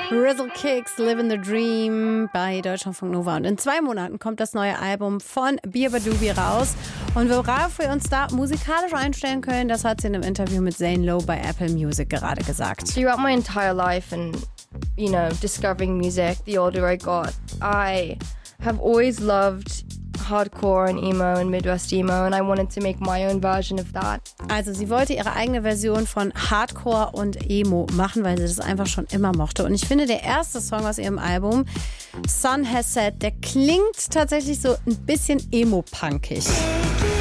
Rizzle Kicks, Livin' the Dream bei Deutschlandfunk Nova. Und in 2 Monaten kommt das neue Album von Beabadoobee raus. Und worauf wir uns da musikalisch einstellen können, das hat sie in einem Interview mit Zane Lowe bei Apple Music gerade gesagt. Throughout my entire life and, discovering music, the older I got, I have always loved hardcore and emo and Midwest emo, and I wanted to make my own version of that. Also sie wollte ihre eigene Version von Hardcore und Emo machen, weil sie das einfach schon immer mochte. Und ich finde, der erste Song aus ihrem Album, Sun Has Set, der klingt tatsächlich so ein bisschen emo-punkig.